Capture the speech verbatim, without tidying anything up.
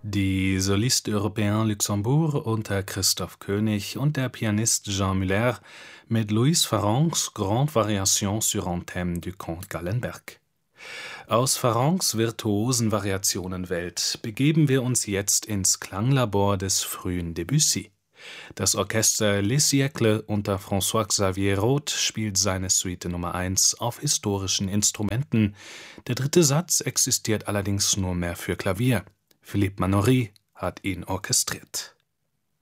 Die Soliste Européen Luxembourg unter Christoph König und der Pianist Jean Muller mit Louis Farrencs Grande Variation sur un thème du Comte Gallenberg. Aus Farrencs virtuosen Variationenwelt begeben wir uns jetzt ins Klanglabor des frühen Debussy. Das Orchester Les Siècles unter François-Xavier Roth spielt seine Suite Nummer eins auf historischen Instrumenten. Der dritte Satz existiert allerdings nur mehr für Klavier. Philippe Manoury hat ihn orchestriert.